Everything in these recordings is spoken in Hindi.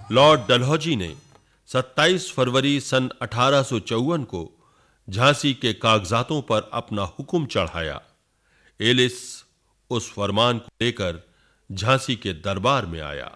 लॉर्ड डलहौजी ने 27 फरवरी सन 1854 को झांसी के कागजातों पर अपना हुक्म चढ़ाया। एलिस उस फरमान को लेकर झांसी के दरबार में आया।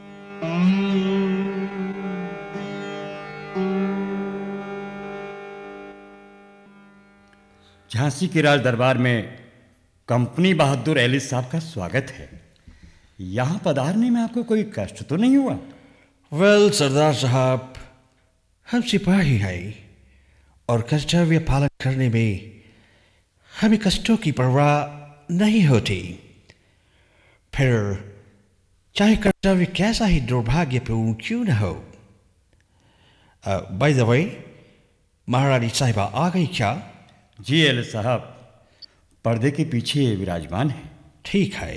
झांसी के राज दरबार में कंपनी बहादुर एलिस साहब का स्वागत है। यहाँ पधारने में आपको कोई कष्ट तो नहीं हुआ? वेल सरदार साहब, हम सिपाही हैं और कर्तव्य पालन करने में हमें कष्टों की परवाह नहीं होती। फिर चाहे कर्तव्य कैसा ही दुर्भाग्यपूर्ण क्यों न हो। बाय द वे, महारानी साहिबा आ गई क्या? जी एलिस साहब, पर्दे के पीछे विराजमान है। ठीक है।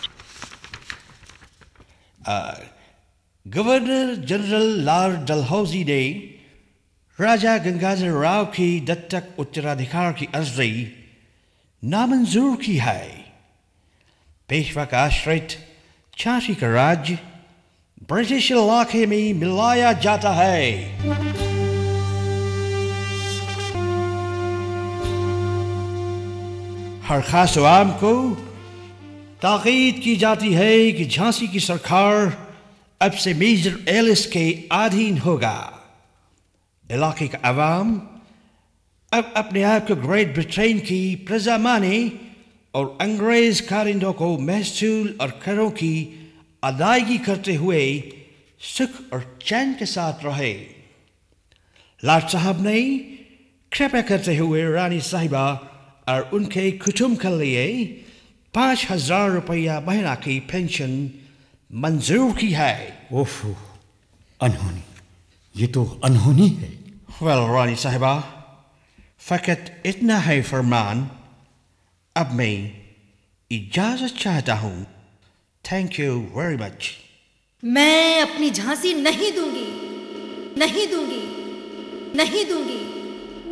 गवर्नर जनरल लॉर्ड डलहौजी ने राजा गंगाधर राव की दत्तक उत्तराधिकार की अर्जी नामंजूर की है। पेशवा का आश्रित झांसी का राज्य ब्रिटिश इलाके में मिलाया जाता है। हर खास आवाम को ताकीद की जाती है कि झांसी की सरकार अब से मेजर एलिस के अधीन होगा। इलाके का अवाम अब अपने आप को ग्रेट ब्रिटेन की प्रजा माने और अंग्रेज कारिंदों को महसूल और करों की अदायगी करते हुए सुख और चैन के साथ रहे। लॉर्ड साहब ने कृपा करते हुए रानी साहिबा और उनके कुटुंब के लिए 5,000 रुपया महीना की पेंशन मंजूर की है। ओह, अनहोनी, ये तो अनहोनी है। वेल रानी साहिबा, फकत इतना है फरमान। अब मैं इजाजत चाहता हूँ। Thank you very much. मैं अपनी झांसी नहीं दूंगी, नहीं दूंगी, नहीं दूंगी।